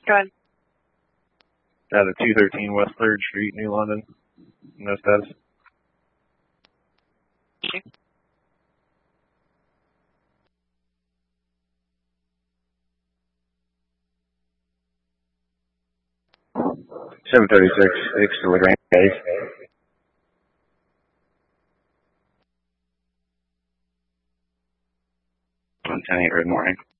Go ahead. The 213 West 3rd Street, New London. No status. Okay. 736 extra LeGrand Case. On 10-8 Red Morning.